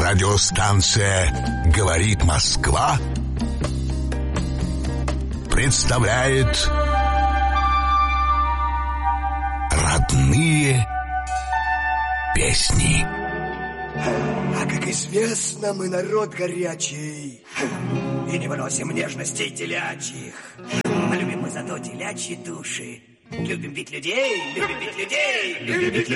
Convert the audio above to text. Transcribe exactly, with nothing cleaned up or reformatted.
Радиостанция «Говорит Москва» представляет родные песни. А как известно, мы народ горячий и не выносим нежностей телячьих. А любим мы зато телячьи души. Любим бить людей, любим бить людей, любим бить людей.